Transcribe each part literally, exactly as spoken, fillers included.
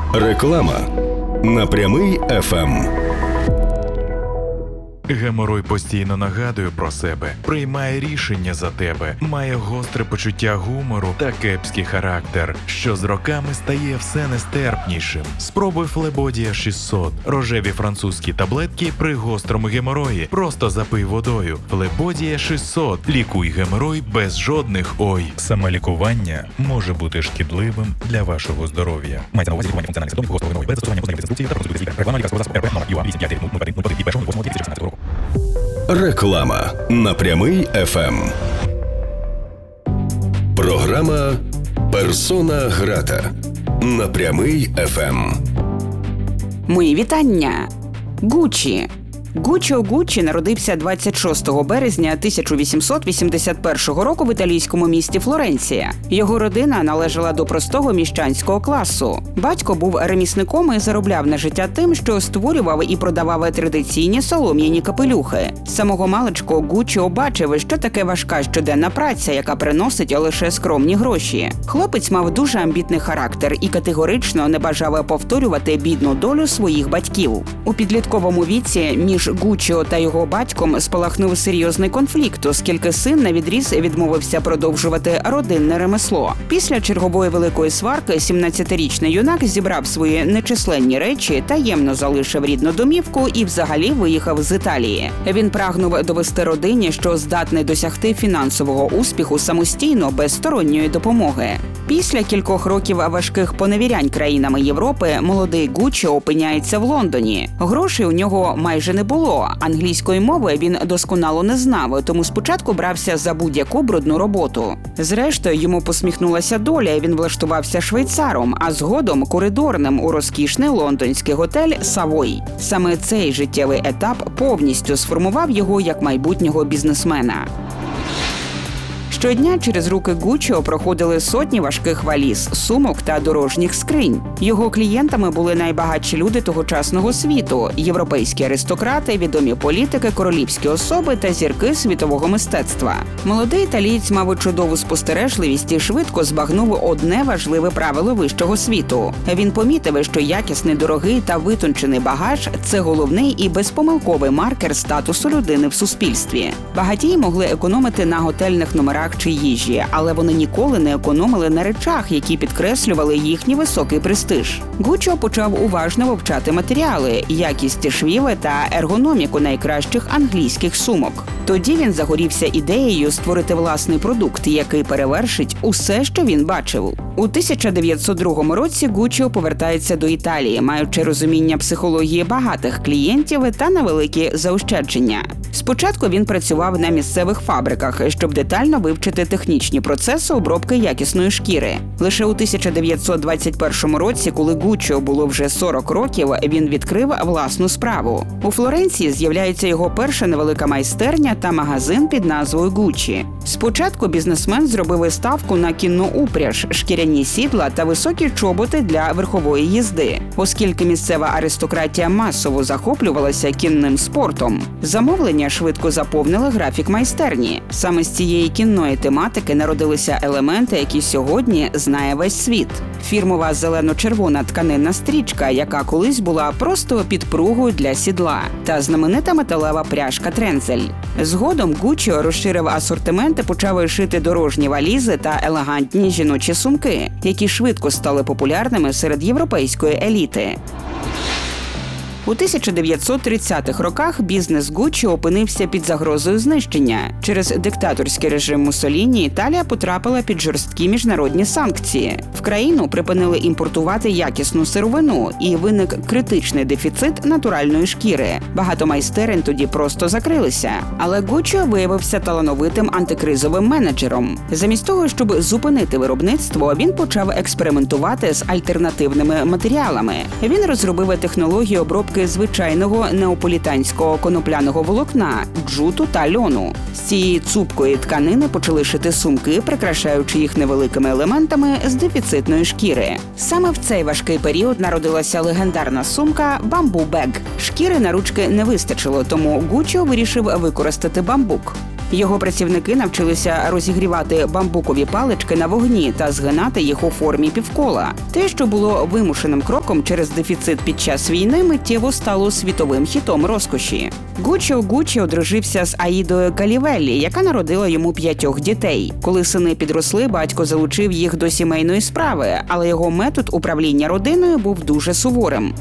Реклама на Прямий еф ем. Геморой постійно нагадує про себе, приймає рішення за тебе, має гостре почуття гумору та кепський характер, що з роками стає все нестерпнішим. Спробуй Флебодія шістсот. Рожеві французькі таблетки при гострому геморої. Просто запий водою. Флебодія шістсот. Лікуй геморой без жодних ой. Самолікування може бути шкідливим для вашого здоров'я. Мається на увазі лікування функціональних симптомів гострого геморою без застосування позначних інструкцій та розповідь лікаря. Реклама лікарського засобу РП номер ю а вісім п'ять нуль один нуль один від першого восьмого дві тисячі шістнадцятого року. Реклама на Прямий еф ем. Програма «Персона грата» на Прямий еф ем. Мої вітання! Гуччі. Гуччо Гуччі народився двадцять шостого березня тисяча вісімсот вісімдесят першого року в італійському місті Флоренція. Його родина належала до простого міщанського класу. Батько був ремісником і заробляв на життя тим, що створював і продавав традиційні солом'яні капелюхи. З самого маличку Гуччо бачив, що таке важка щоденна праця, яка приносить лише скромні гроші. Хлопець мав дуже амбітний характер і категорично не бажав повторювати бідну долю своїх батьків. У підлітковому віці між Гуччо та його батьком спалахнув серйозний конфлікт, оскільки син навідріз відмовився продовжувати родинне ремесло. Після чергової великої сварки сімнадцятирічний юнак зібрав свої нечисленні речі, таємно залишив рідну домівку і взагалі виїхав з Італії. Він прагнув довести родині, що здатний досягти фінансового успіху самостійно, без сторонньої допомоги. Після кількох років важких поневірянь країнами Європи молодий Гуччо опиняється в Лондоні. Грошей у нього майже не було, англійської мови він досконало не знав, тому спочатку брався за будь-яку брудну роботу. Зрештою, йому посміхнулася доля, і він влаштувався швейцаром, а згодом коридорним у розкішний лондонський готель «Савой». Саме цей життєвий етап повністю сформував його як майбутнього бізнесмена. Щодня через руки Гуччо проходили сотні важких валіз, сумок та дорожніх скринь. Його клієнтами були найбагатші люди тогочасного світу – європейські аристократи, відомі політики, королівські особи та зірки світового мистецтва. Молодий італієць мав чудову спостережливість і швидко збагнув одне важливе правило вищого світу. Він помітив, що якісний, дорогий та витончений багаж – це головний і безпомилковий маркер статусу людини в суспільстві. Багатії могли економити на готельних номерах чи їжі, але вони ніколи не економили на речах, які підкреслювали їхній високий престиж. Гуччо почав уважно вивчати матеріали, якість швів та ергономіку найкращих англійських сумок. Тоді він загорівся ідеєю створити власний продукт, який перевершить усе, що він бачив. У тисяча дев'ятсот другому році Гуччо повертається до Італії, маючи розуміння психології багатих клієнтів та невеликі заощадження. Спочатку він працював на місцевих фабриках, щоб детально вивчити технічні процеси обробки якісної шкіри. Лише у тисяча дев'ятсот двадцять першому році, коли Гуччо було вже сорок років, він відкрив власну справу. У Флоренції з'являється його перша невелика майстерня та магазин під назвою Гуччі. Спочатку бізнесмен зробив ставку на кінну упряж, шкіряні сідла та високі чоботи для верхової їзди, оскільки місцева аристократія масово захоплювалася кінним спортом. Замовлення швидко заповнили графік майстерні. Саме з цієї кінної тематики народилися елементи, які сьогодні знає весь світ. Фірмова зелено-червона тканинна стрічка, яка колись була просто підпругою для сідла, та знаменита металева пряжка Трензель. Згодом Гуччо розширив асортимент і почав шити дорожні валізи та елегантні жіночі сумки, які швидко стали популярними серед європейської еліти. У тисяча дев'ятсот тридцятих роках бізнес Гуччо опинився під загрозою знищення. Через диктаторський режим Муссоліні Італія потрапила під жорсткі міжнародні санкції. В країну припинили імпортувати якісну сировину, і виник критичний дефіцит натуральної шкіри. Багато майстерень тоді просто закрилися. Але Гуччо виявився талановитим антикризовим менеджером. Замість того, щоб зупинити виробництво, він почав експериментувати з альтернативними матеріалами. Він розробив технологію обробки звичайного неаполітанського конопляного волокна, джуту та льону. З цієї цупкої тканини почали шити сумки, прикрашаючи їх невеликими елементами з дефіцитної шкіри. Саме в цей важкий період народилася легендарна сумка «Бамбу Бег». Шкіри на ручки не вистачило, тому Гуччо вирішив використати бамбук. Його працівники навчилися розігрівати бамбукові палички на вогні та згинати їх у формі півкола. Те, що було вимушеним кроком через дефіцит під час війни, миттєво стало світовим хітом розкоші. Гуччо Гуччі одружився з Аїдою Калівеллі, яка народила йому п'ятьох дітей. Коли сини підросли, батько залучив їх до сімейної справи, але його метод управління родиною був дуже суворим.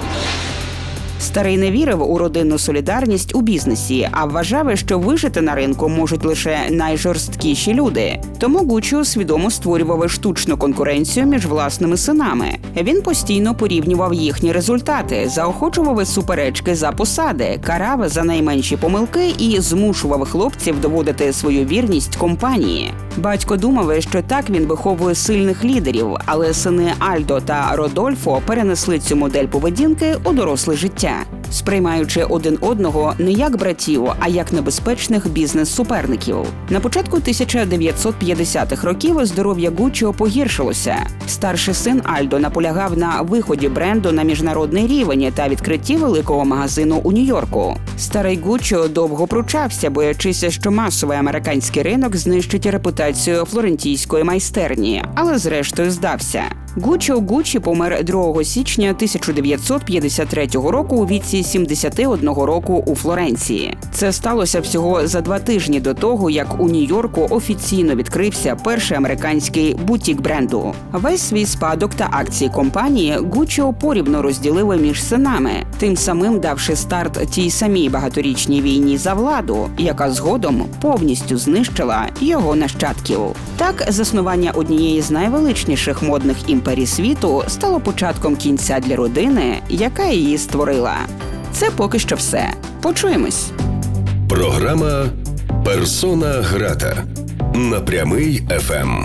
Старий не вірив у родинну солідарність у бізнесі, а вважав, що вижити на ринку можуть лише найжорсткіші люди. Тому Гуччо свідомо створював штучну конкуренцію між власними синами. Він постійно порівнював їхні результати, заохочував суперечки за посади, карав за найменші помилки і змушував хлопців доводити свою вірність компанії. Батько думав, що так він виховує сильних лідерів, але сини Альдо та Родольфо перенесли цю модель поведінки у доросле життя, сприймаючи один одного не як братів, а як небезпечних бізнес-суперників. На початку тисяча дев'ятсот п'ятдесятих років здоров'я Гуччо погіршилося. Старший син Альдо наполягав на виході бренду на міжнародний рівень та відкритті великого магазину у Нью-Йорку. Старий Гуччо довго пручався, боячись, що масовий американський ринок знищить репутацію флорентійської майстерні, але зрештою здався. Гуччо Гуччі помер другого січня тисяча дев'ятсот п'ятдесят третього року у віці сімдесят один року у Флоренції. Це сталося всього за два тижні до того, як у Нью-Йорку офіційно відкрився перший американський бутік бренду. Весь свій спадок та акції компанії Гуччо порівно розділив між синами, тим самим давши старт тій самій багаторічній війні за владу, яка згодом повністю знищила його нащадків. Так, заснування однієї з найвеличніших модних імперій світу стало початком кінця для родини, яка її створила. Це поки що все. Почуємось. Програма «Персона грата» на Прямий еф ем.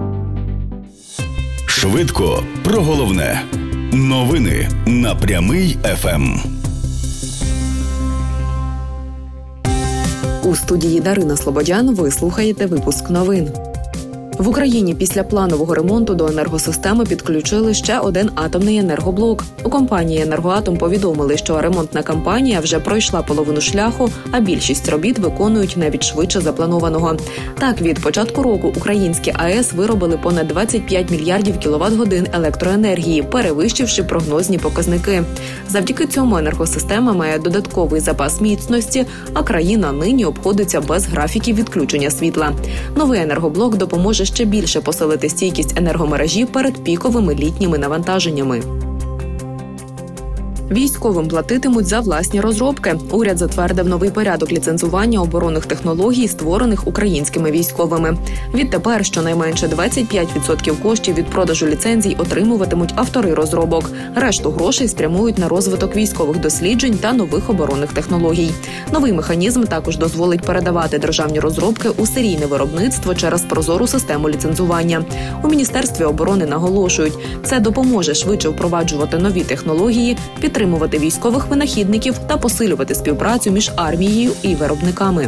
Швидко про головне. Новини на Прямий еф ем. У студії Дарина Слободян ви слухаєте випуск новин. В Україні після планового ремонту до енергосистеми підключили ще один атомний енергоблок. У компанії «Енергоатом» повідомили, що ремонтна кампанія вже пройшла половину шляху, а більшість робіт виконують навіть швидше запланованого. Так, від початку року українські АЕС виробили понад двадцять п'ять мільярдів кіловат-годин електроенергії, перевищивши прогнозні показники. Завдяки цьому енергосистема має додатковий запас міцності, а країна нині обходиться без графіків відключення світла. Новий енергоблок допоможе ще більше посилити стійкість енергомережі перед піковими літніми навантаженнями. Військовим платитимуть за власні розробки. Уряд затвердив новий порядок ліцензування оборонних технологій, створених українськими військовими. Відтепер щонайменше двадцять п'ять відсотків коштів від продажу ліцензій отримуватимуть автори розробок. Решту грошей спрямують на розвиток військових досліджень та нових оборонних технологій. Новий механізм також дозволить передавати державні розробки у серійне виробництво через прозору систему ліцензування. У Міністерстві оборони наголошують, це допоможе швидше впроваджувати нові технології, підтримувати військових винахідників та посилювати співпрацю між армією і виробниками.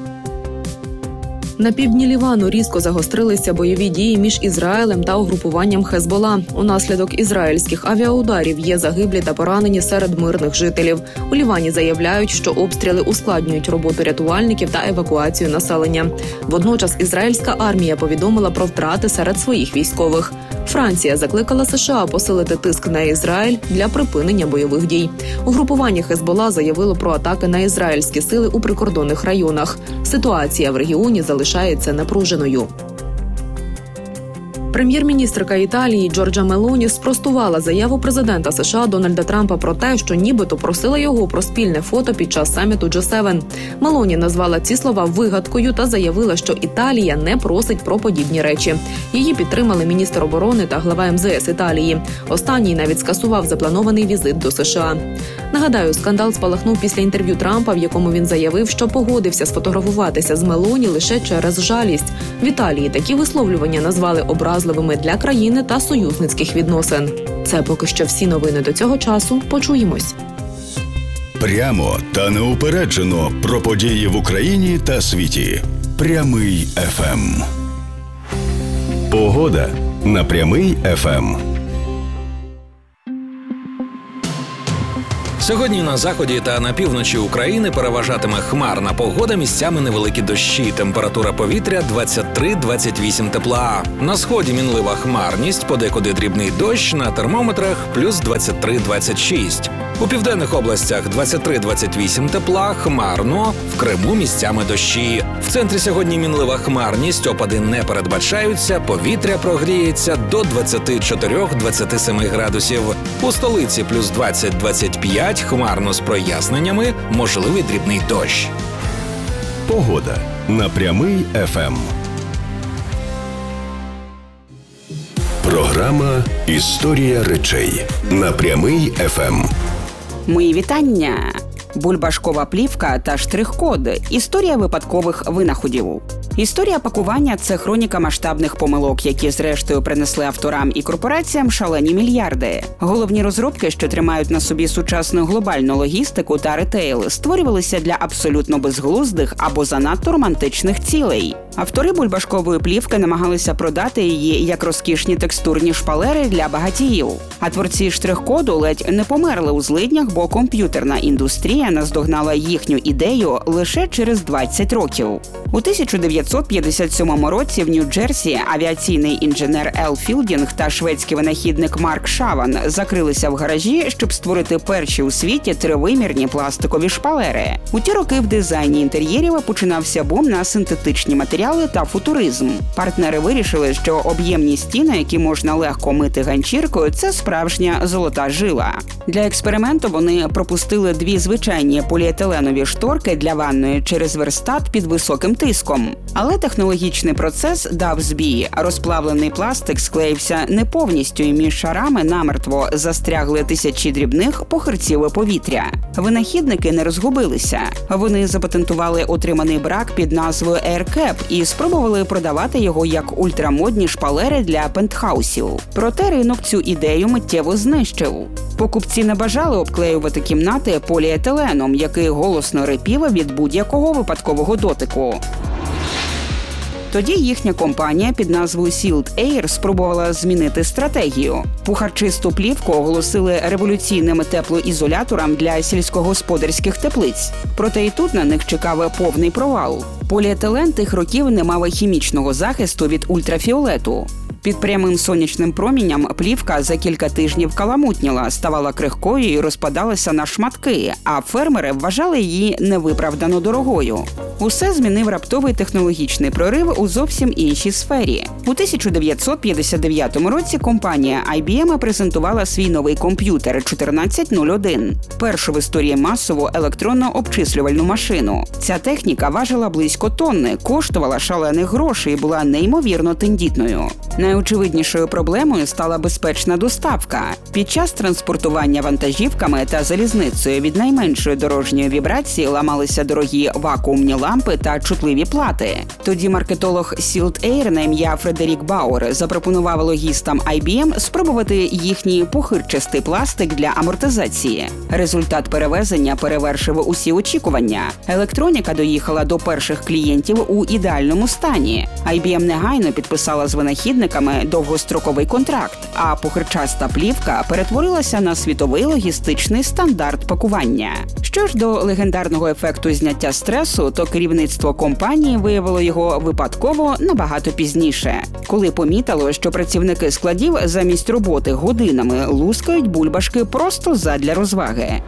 На півдні Лівану різко загострилися бойові дії між Ізраїлем та угрупуванням Хезбола. Унаслідок ізраїльських авіаударів є загиблі та поранені серед мирних жителів. У Лівані заявляють, що обстріли ускладнюють роботу рятувальників та евакуацію населення. Водночас ізраїльська армія повідомила про втрати серед своїх військових. Франція закликала США посилити тиск на Ізраїль для припинення бойових дій. Угрупування Хезбола заявило про атаки на ізраїльські сили у прикордонних районах. Ситуація в регіоні залишається напруженою. Прем'єр-міністрка Італії Джорджа Мелоні спростувала заяву президента США Дональда Трампа про те, що нібито просила його про спільне фото під час саміту джі севен. Мелоні назвала ці слова вигадкою та заявила, що Італія не просить про подібні речі. Її підтримали міністр оборони та глава ем зе ес Італії. Останній навіть скасував запланований візит до США. Нагадаю, скандал спалахнув після інтерв'ю Трампа, в якому він заявив, що погодився сфотографуватися з Мелоні лише через жалість. В Італії такі висловлювання назвали образливими для країни та союзницьких відносин. Це поки що всі новини до цього часу. Почуємось. Прямо та неупереджено про події в Україні та світі. Прямий еф ем. Погода на Прямий еф ем. Сьогодні на заході та на півночі України переважатиме хмарна погода, місцями невеликі дощі. Температура повітря двадцять три - двадцять вісім тепла. На сході мінлива хмарність, подекуди дрібний дощ, на термометрах плюс двадцять три - двадцять шість. У південних областях двадцять три - двадцять вісім тепла, хмарно, в Криму місцями дощі. В центрі сьогодні мінлива хмарність, опади не передбачаються, повітря прогріється до двадцять чотири - двадцять сім градусів. У столиці плюс двадцять - двадцять п'ять, хмарно з проясненнями, можливий дрібний дощ. Погода на Прямий еф ем. Програма «Історія речей» на Прямий еф ем. Мої вітання! Бульбашкова плівка та штрих-код – історія випадкових винаходів. Історія пакування – це хроніка масштабних помилок, які зрештою принесли авторам і корпораціям шалені мільярди. Головні розробки, що тримають на собі сучасну глобальну логістику та ретейл, створювалися для абсолютно безглуздих або занадто романтичних цілей. Автори бульбашкової плівки намагалися продати її як розкішні текстурні шпалери для багатіїв. А творці штрих-коду ледь не померли у злиднях, бо комп'ютерна індустрія наздогнала їхню ідею лише через двадцять років. У тисяча дев'ятсот п'ятдесят сьомому році в Нью-Джерсі авіаційний інженер Ел Філдінг та шведський винахідник Марк Шаван закрилися в гаражі, щоб створити перші у світі тривимірні пластикові шпалери. У ті роки в дизайні інтер'єрів починався бум на синтетичні матеріали та футуризм. Партнери вирішили, що об'ємні стіни, які можна легко мити ганчіркою, це справжня золота жила. Для експерименту вони пропустили дві звичайні поліетиленові шторки для ванної через верстат під високим тиском. Але технологічний процес дав збій. Розплавлений пластик склеївся не повністю, і між шарами намертво застрягли тисячі дрібних похирців повітря. Винахідники не розгубилися. Вони запатентували отриманий брак під назвою AirCap і спробували продавати його як ультрамодні шпалери для пентхаусів. Проте ринок цю ідею миттєво знищив. Покупці не бажали обклеювати кімнати поліетиленом, який голосно рипів від будь-якого випадкового дотику. Тоді їхня компанія під назвою Sealed Air спробувала змінити стратегію. Пухарчисту плівку оголосили революційним теплоізолятором для сільськогосподарських теплиць. Проте і тут на них чекав повний провал. Поліетилен тих років не мав хімічного захисту від ультрафіолету. Під прямим сонячним промінням плівка за кілька тижнів каламутніла, ставала крихкою і розпадалася на шматки, а фермери вважали її невиправдано дорогою. Усе змінив раптовий технологічний прорив у зовсім іншій сфері. У тисяча дев'ятсот п'ятдесят дев'ятому році компанія ай бі ем презентувала свій новий комп'ютер чотирнадцять нуль один – першу в історії масову електронно-обчислювальну машину. Ця техніка важила близько тонни, коштувала шалених грошей і була неймовірно тендітною. Найочевиднішою проблемою стала безпечна доставка. Під час транспортування вантажівками та залізницею від найменшої дорожньої вібрації ламалися дорогі вакуумні лампи та чутливі плати. Тоді маркетолог Sealed Air на ім'я Фредерік Бауер запропонував логістам ай бі ем спробувати їхній пухирчастий пластик для амортизації. Результат перевезення перевершив усі очікування. Електроніка доїхала до перших клієнтів у ідеальному стані. ай бі ем негайно підписала з винахідниками довгостроковий контракт, а пухирчаста плівка перетворилася на світовий логістичний стандарт пакування. Що ж до легендарного ефекту зняття стресу, то керівництво компанії виявило його випадково набагато пізніше, коли помітило, що працівники складів замість роботи годинами лускають бульбашки просто задля розваги.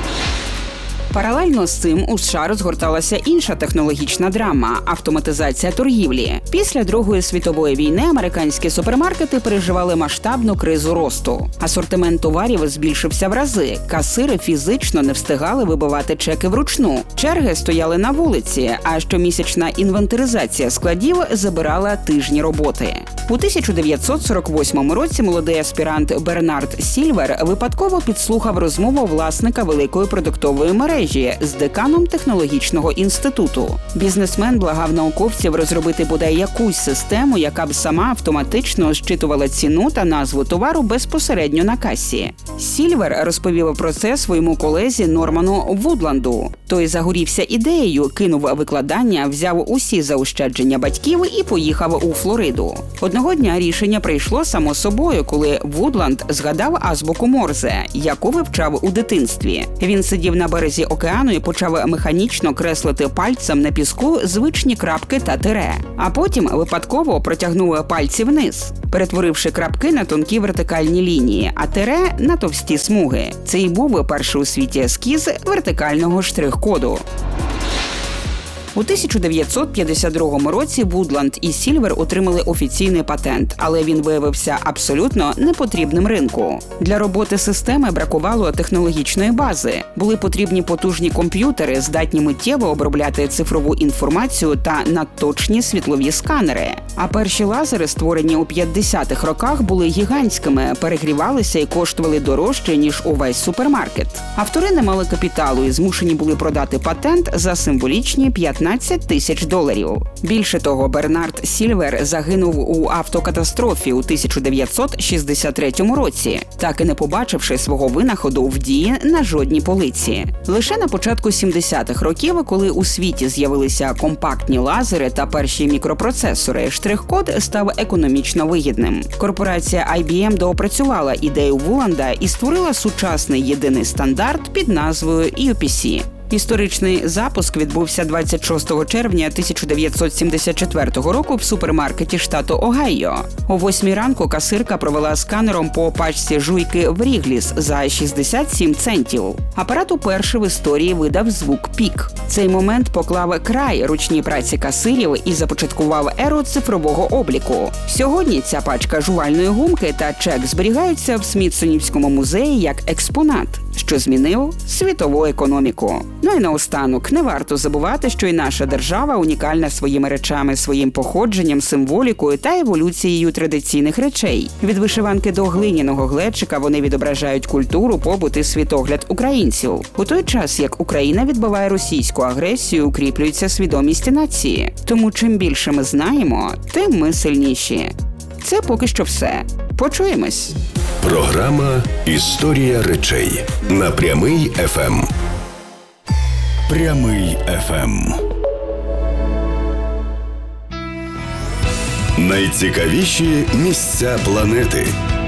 Паралельно з цим у США розгорталася інша технологічна драма – автоматизація торгівлі. Після Другої світової війни американські супермаркети переживали масштабну кризу росту. Асортимент товарів збільшився в рази, касири фізично не встигали вибивати чеки вручну, черги стояли на вулиці, а щомісячна інвентаризація складів забирала тижні роботи. У тисяча дев'ятсот сорок восьмому році молодий аспірант Бернард Сільвер випадково підслухав розмову власника великої продуктової мережі, мережі з деканом технологічного інституту. Бізнесмен благав науковців розробити бодай якусь систему, яка б сама автоматично зчитувала ціну та назву товару безпосередньо на касі. Сільвер розповів про це своєму колезі Норману Вудланду. Той загорівся ідеєю, кинув викладання, взяв усі заощадження батьків і поїхав у Флориду. Одного дня рішення прийшло само собою, коли Вудланд згадав азбуку Морзе, яку вивчав у дитинстві. Він сидів на березі океану і почав механічно креслити пальцем на піску звичні крапки та тире. А потім випадково протягнув пальці вниз, перетворивши крапки на тонкі вертикальні лінії, а тире – на товсті смуги. Це і був перший у світі ескіз вертикального штрих-коду. У тисяча дев'ятсот п'ятдесят другому році Вудланд і Сільвер отримали офіційний патент, але він виявився абсолютно непотрібним ринку. Для роботи системи бракувало технологічної бази. Були потрібні потужні комп'ютери, здатні миттєво обробляти цифрову інформацію та надточні світлові сканери. А перші лазери, створені у п'ятдесятих роках, були гігантськими, перегрівалися і коштували дорожче, ніж увесь супермаркет. Автори не мали капіталу і змушені були продати патент за символічні п'ятнадцять тисяч доларів. Більше того, Бернард Сільвер загинув у автокатастрофі у тисяча дев'ятсот шістдесят третьому році, так і не побачивши свого винаходу в дії на жодній полиці. Лише на початку сімдесятих років, коли у світі з'явилися компактні лазери та перші мікропроцесори, штрих-код став економічно вигідним. Корпорація ай бі ем доопрацювала ідею Вуланда і створила сучасний єдиний стандарт під назвою ю пі сі. Історичний запуск відбувся двадцять шостого червня тисяча дев'ятсот сімдесят четвертого року в супермаркеті штату Огайо. О восьмій ранку касирка провела сканером по пачці жуйки Врігліс за шістдесят сім центів. Апарат уперше в історії видав звук «пік». Цей момент поклав край ручній праці касирів і започаткував еру цифрового обліку. Сьогодні ця пачка жувальної гумки та чек зберігаються в Смітсонівському музеї як експонат, що змінив світову економіку. Ну і наостанок, не варто забувати, що і наша держава унікальна своїми речами, своїм походженням, символікою та еволюцією традиційних речей. Від вишиванки до глиняного глечика вони відображають культуру, побут і світогляд українців. У той час, як Україна відбиває російську агресію, укріплюється свідомість нації. Тому чим більше ми знаємо, тим ми сильніші. Це поки що все. Почуємось. Програма «Історія речей» на Прямий еф ем. Прямий еф ем. Найцікавіші місця планети.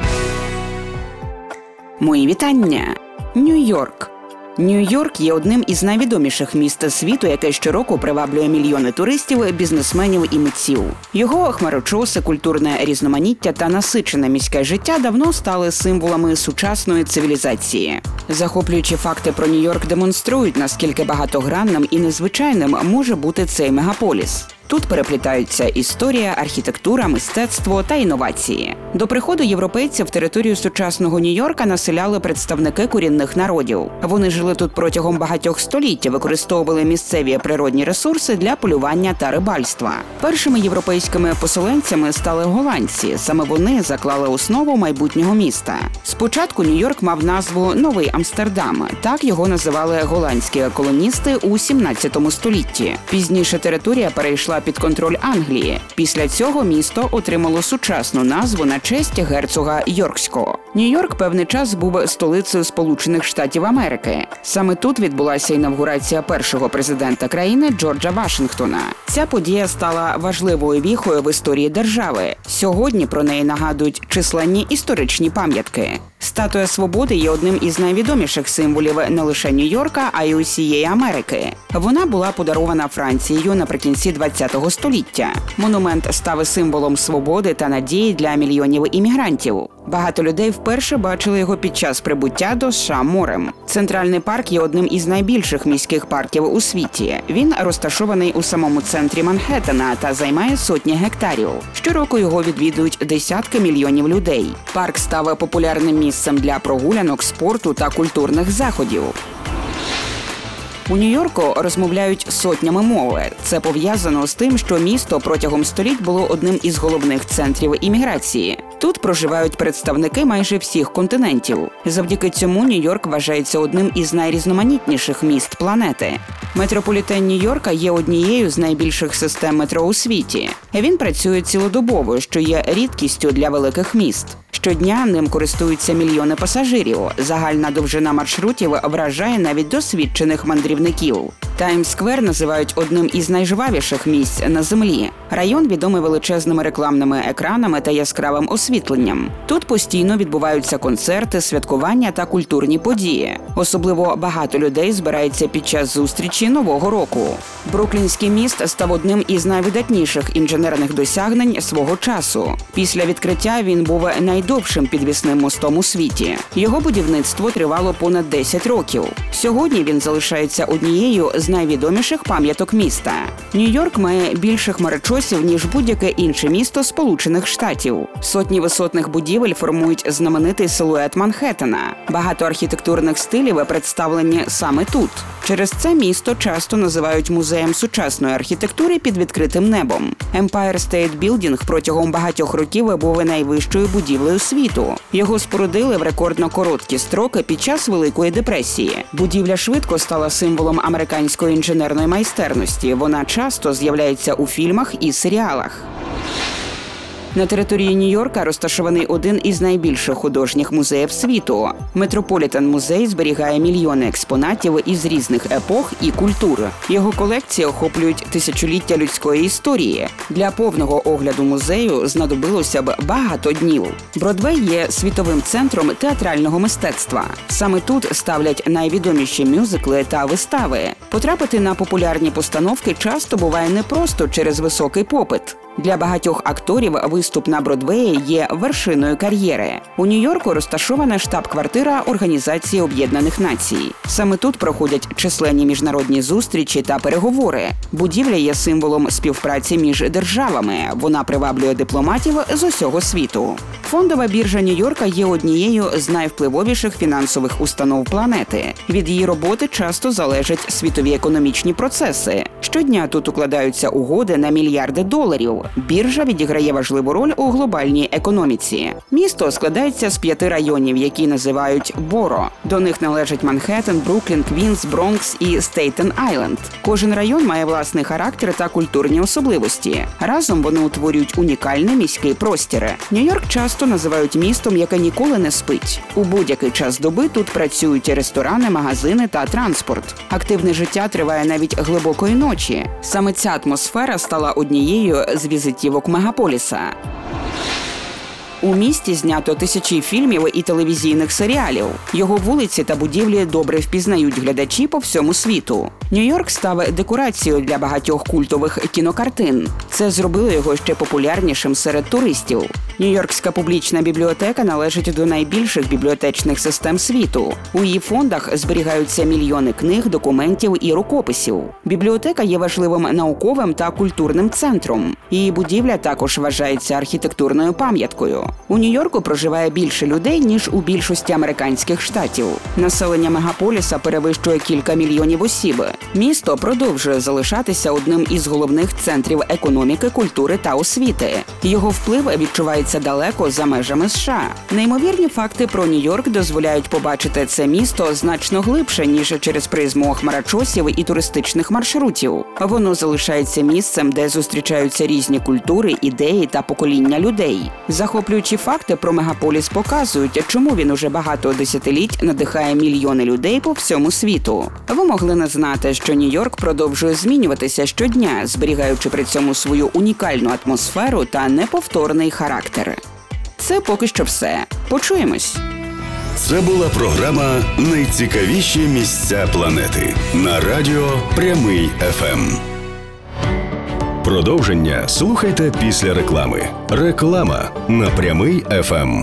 Мої вітання. Нью-Йорк. Нью-Йорк є одним із найвідоміших міст світу, яке щороку приваблює мільйони туристів, бізнесменів і митців. Його хмарочоси, культурне різноманіття та насичене міське життя давно стали символами сучасної цивілізації. Захоплюючі факти про Нью-Йорк демонструють, наскільки багатогранним і незвичайним може бути цей мегаполіс. Тут переплітаються історія, архітектура, мистецтво та інновації. До приходу європейців територію сучасного Нью-Йорка населяли представники корінних народів. Вони жили тут протягом багатьох століть, використовували місцеві природні ресурси для полювання та рибальства. Першими європейськими поселенцями стали голландці. Саме вони заклали основу майбутнього міста. Спочатку Нью-Йорк мав назву Новий Амстердам. Так його називали голландські колоністи у сімнадцятому столітті. Пізніше територія перейшла під контроль Англії. Після цього місто отримало сучасну назву на честь герцога Йоркського. Нью-Йорк певний час був столицею Сполучених Штатів Америки. Саме тут відбулася інавгурація першого президента країни Джорджа Вашингтона. Ця подія стала важливою віхою в історії держави. Сьогодні про неї нагадують численні історичні пам'ятки. Статуя Свободи є одним із найвідоміших символів не лише Нью-Йорка, а й усієї Америки. Вона була подарована Францією наприкінці ХХ століття. Монумент став символом свободи та надії для мільйонів іммігрантів. Багато людей вперше бачили його під час прибуття до США морем. Центральний парк є одним із найбільших міських парків у світі. Він розташований у самому центрі Манхеттена та займає сотні гектарів. Щороку його відвідують десятки мільйонів людей. Парк став популярним місцем для прогулянок, спорту та культурних заходів. У Нью-Йорку розмовляють сотнями мови. Це пов'язано з тим, що місто протягом століть було одним із головних центрів імміграції. Тут проживають представники майже всіх континентів. Завдяки цьому Нью-Йорк вважається одним із найрізноманітніших міст планети. Метрополітен Нью-Йорка є однією з найбільших систем метро у світі. Він працює цілодобово, що є рідкістю для великих міст. Щодня ним користуються мільйони пасажирів. Загальна довжина маршрутів вражає навіть досвідчених мандрівників. Таймс-сквер називають одним із найжвавіших місць на землі. Район відомий величезними рекламними екранами та яскравим освітленням. Тут постійно відбуваються концерти, святкування та культурні події. Особливо багато людей збирається під час зустрічі Нового року. Бруклінський міст став одним із найвидатніших інженерних досягнень свого часу. Після відкриття він був найдовшим підвісним мостом у світі. Його будівництво тривало понад десять років. Сьогодні він залишається однією з найвідоміших пам'яток міста. Нью-Йорк має більше хмарочосів, ніж будь-яке інше місто Сполучених Штатів. Сотні висотних будівель формують знаменитий силует Манхеттена. Багато архітектурних стилів представлені саме тут. Через це місто часто називають музеєм сучасної архітектури під відкритим небом. Empire State Building протягом багатьох років був найвищою будівлею світу. Його спорудили в рекордно короткі строки під час Великої депресії. Будівля швидко стала символом американської інженерної майстерності. Вона часто з'являється у фільмах і серіалах. На території Нью-Йорка розташований один із найбільших художніх музеїв світу. Метрополітен-музей зберігає мільйони експонатів із різних епох і культур. Його колекції охоплюють тисячоліття людської історії. Для повного огляду музею знадобилося б багато днів. Бродвей є світовим центром театрального мистецтва. Саме тут ставлять найвідоміші мюзикли та вистави. Потрапити на популярні постановки часто буває непросто через високий попит. Для багатьох акторів виступ на Бродвеї є вершиною кар'єри. У Нью-Йорку розташована штаб-квартира Організації Об'єднаних Націй. Саме тут проходять численні міжнародні зустрічі та переговори. Будівля є символом співпраці між державами. Вона приваблює дипломатів з усього світу. Фондова біржа Нью-Йорка є однією з найвпливовіших фінансових установ планети. Від її роботи часто залежать світові економічні процеси. Щодня тут укладаються угоди на мільярди доларів. Біржа відіграє важливу роль у глобальній економіці. Місто складається з п'яти районів, які називають Боро. До них належать Манхеттен, Бруклін, Квінс, Бронкс і Стейтен-Айленд. Кожен район має власний характер та культурні особливості. Разом вони утворюють унікальний міський простір. Нью-Йорк часто називають містом, яке ніколи не спить. У будь-який час доби тут працюють ресторани, магазини та транспорт. Активне життя триває навіть глибокої ночі. Саме ця атмосфера стала однією з візитівок мегаполіса. У місті знято тисячі фільмів і телевізійних серіалів. Його вулиці та будівлі добре впізнають глядачі по всьому світу. Нью-Йорк став декорацією для багатьох культових кінокартин. Це зробило його ще популярнішим серед туристів. Нью-Йоркська публічна бібліотека належить до найбільших бібліотечних систем світу. У її фондах зберігаються мільйони книг, документів і рукописів. Бібліотека є важливим науковим та культурним центром. Її будівля також вважається архітектурною пам'яткою. У Нью-Йорку проживає більше людей, ніж у більшості американських штатів. Населення мегаполіса перевищує кілька мільйонів осіб. Місто продовжує залишатися одним із головних центрів економіки, культури та освіти. Його вплив відчувається далеко за межами США. Неймовірні факти про Нью-Йорк дозволяють побачити це місто значно глибше, ніж через призму хмарочосів і туристичних маршрутів. Воно залишається місцем, де зустрічаються різні культури, ідеї та покоління людей. Захоплюючі факти про мегаполіс показують, чому він уже багато десятиліть надихає мільйони людей по всьому світу. Ви могли не знати, що Нью-Йорк продовжує змінюватися щодня, зберігаючи при цьому свою унікальну атмосферу та неповторний характер. Це поки що все. Почуємось! Це була програма «Найцікавіші місця планети» на радіо Прямий еф ем. Продовження слухайте після реклами. Реклама на Прямий еф ем.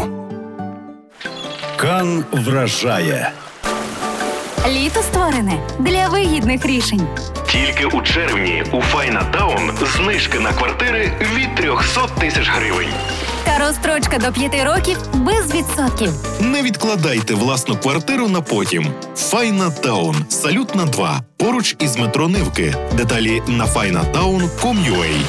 Кан вражає. Літо створене для вигідних рішень. Тільки у червні у Файна Таун знижки на квартири від триста тисяч гривень. Швидка розстрочка до п'яти років без відсотків. Не відкладайте власну квартиру на потім. Файна Таун. Салютна два. Поруч із метро Нивки. Деталі на файна таун крапка ком крапка ю а.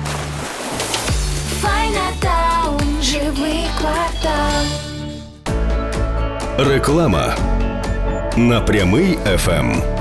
Файна Таун. Живий квартал. Реклама на Прямий еф ем.